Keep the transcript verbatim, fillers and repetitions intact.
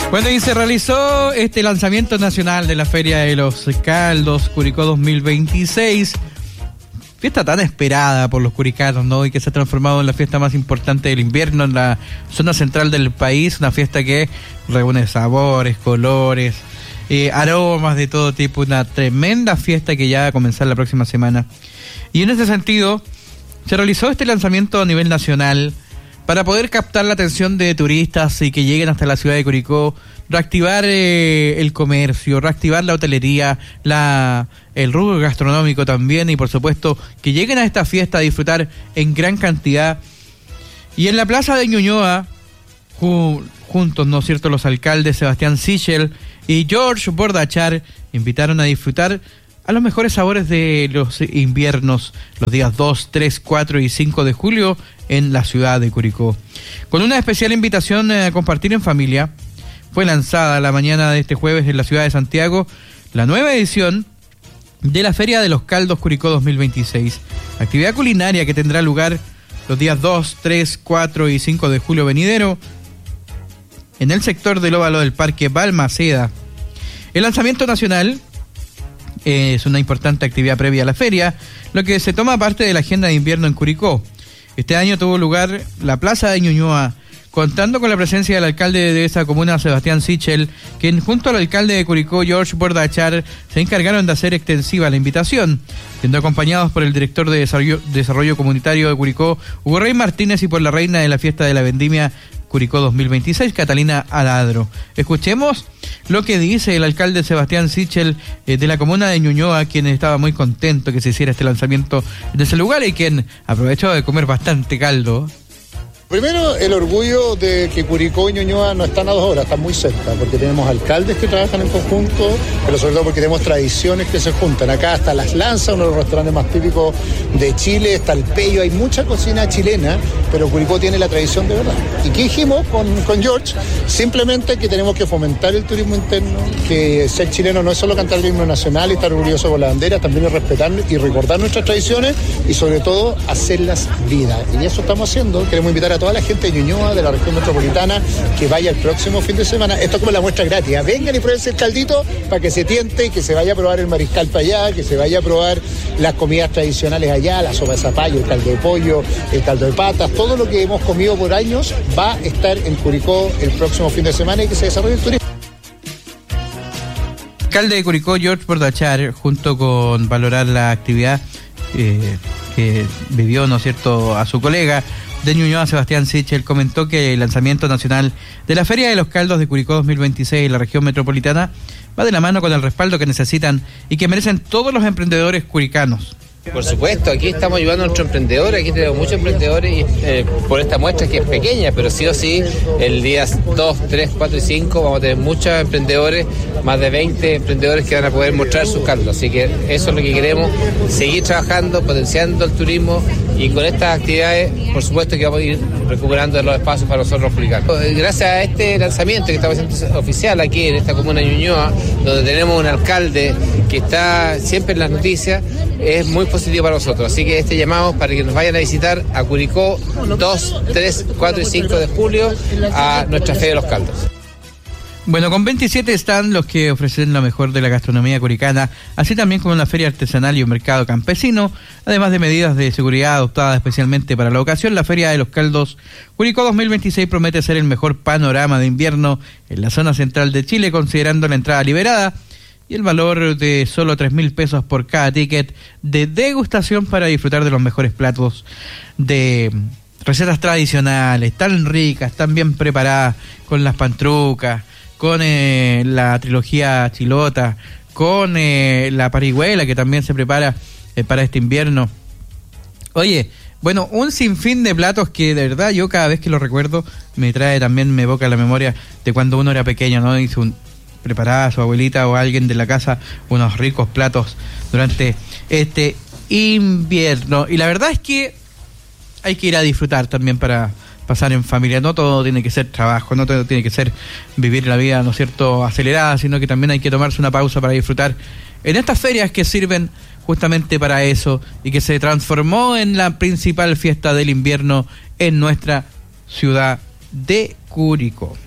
Bueno, y se realizó este lanzamiento nacional de la Feria de los Caldos Curicó dos mil veintiséis. Fiesta tan esperada por los curicanos, ¿no? Y que se ha transformado en la fiesta más importante del invierno en la zona central del país. Una fiesta que reúne sabores, colores, eh, aromas de todo tipo. Una tremenda fiesta que ya va a comenzar la próxima semana. Y en ese sentido, se realizó este lanzamiento a nivel nacional para poder captar la atención de turistas y que lleguen hasta la ciudad de Curicó, reactivar eh, el comercio, reactivar la hotelería, la el rubro gastronómico también, y por supuesto que lleguen a esta fiesta a disfrutar en gran cantidad. Y en la plaza de Ñuñoa, ju- juntos, ¿no es cierto?, los alcaldes Sebastián Sichel y George Bordachar invitaron a disfrutar a los mejores sabores de los inviernos, los días dos, tres, cuatro y cinco de julio en la ciudad de Curicó. Con una especial invitación a compartir en familia, fue lanzada la mañana de este jueves en la ciudad de Santiago la nueva edición de la Feria de los Caldos Curicó dos mil veintiséis, actividad culinaria que tendrá lugar los días dos, tres, cuatro y cinco de julio venidero en el sector del óvalo del Parque Balmaceda. El lanzamiento nacional es una importante actividad previa a la feria, lo que se toma parte de la agenda de invierno en Curicó. Este año tuvo lugar la Plaza de Ñuñoa, contando con la presencia del alcalde de esa comuna, Sebastián Sichel, quien junto al alcalde de Curicó, George Bordachar, se encargaron de hacer extensiva la invitación, siendo acompañados por el director de Desarrollo, Desarrollo Comunitario de Curicó, Hugo Rey Martínez, y por la reina de la fiesta de la vendimia Curicó dos mil veintiséis, Catalina Aladro. Escuchemos lo que dice el alcalde Sebastián Sichel eh, de la comuna de Ñuñoa, quien estaba muy contento que se hiciera este lanzamiento en ese lugar y quien aprovechó de comer bastante caldo. Primero, el orgullo de que Curicó y Ñuñoa no están a dos horas, están muy cerca, porque tenemos alcaldes que trabajan en conjunto, pero sobre todo porque tenemos tradiciones que se juntan. Acá está Las Lanzas, uno de los restaurantes más típicos de Chile, está el Pello, hay mucha cocina chilena, pero Curicó tiene la tradición de verdad. ¿Y qué dijimos con, con George? Simplemente que tenemos que fomentar el turismo interno, que ser chileno no es solo cantar el himno nacional y estar orgulloso con la bandera, también es respetar y recordar nuestras tradiciones y sobre todo hacerlas vida. Y eso estamos haciendo. Queremos invitar a a toda la gente de Ñuñoa, de la región metropolitana, que vaya el próximo fin de semana. Esto es como la muestra gratis. Vengan y prueben el caldito para que se tiente y que se vaya a probar el mariscal para allá, que se vaya a probar las comidas tradicionales allá, la sopa de zapallo, el caldo de pollo, el caldo de patas, todo lo que hemos comido por años va a estar en Curicó el próximo fin de semana y que se desarrolle el turismo. El alcalde de Curicó, George Bordachar, junto con valorar la actividad eh, que vivió, ¿no es cierto?, a su colega de Ñuñoa, Sebastián Sichel, comentó que el lanzamiento nacional de la Feria de los Caldos de Curicó dos mil veintiséis en la región metropolitana va de la mano con el respaldo que necesitan y que merecen todos los emprendedores curicanos. Por supuesto, aquí estamos ayudando a nuestros emprendedores, aquí tenemos muchos emprendedores y eh, por esta muestra que es pequeña, pero sí o sí, el día dos, tres, cuatro y cinco vamos a tener muchos emprendedores, más de veinte emprendedores que van a poder mostrar sus caldos, así que eso es lo que queremos, seguir trabajando, potenciando el turismo y con estas actividades, por supuesto que vamos a ir recuperando los espacios para nosotros los curicanos. Gracias a este lanzamiento que estamos haciendo oficial aquí en esta comuna de Ñuñoa, donde tenemos un alcalde que está siempre en las noticias, es muy positivo para nosotros, así que este llamado para que nos vayan a visitar a Curicó dos, tres, cuatro y cinco de julio a nuestra Feria de los Caldos. Bueno, con veintisiete están los que ofrecen lo mejor de la gastronomía curicana, así también como una feria artesanal y un mercado campesino, además de medidas de seguridad adoptadas especialmente para la ocasión. La Feria de los Caldos Curicó dos mil veintiséis promete ser el mejor panorama de invierno en la zona central de Chile, considerando la entrada liberada y el valor de solo tres mil pesos por cada ticket de degustación para disfrutar de los mejores platos de recetas tradicionales, tan ricas, tan bien preparadas, con las pantrucas, con eh, la trilogía chilota, con eh, la parihuela que también se prepara eh, para este invierno. Oye, bueno, un sinfín de platos que de verdad yo cada vez que lo recuerdo me trae también, me evoca la memoria de cuando uno era pequeño, ¿no? Hizo un preparaba a su abuelita o a alguien de la casa unos ricos platos durante este invierno. Y la verdad es que hay que ir a disfrutar también para pasar en familia. No todo tiene que ser trabajo, no todo tiene que ser vivir la vida, ¿no es cierto?, acelerada, sino que también hay que tomarse una pausa para disfrutar en estas ferias que sirven justamente para eso y que se transformó en la principal fiesta del invierno en nuestra ciudad de Curicó.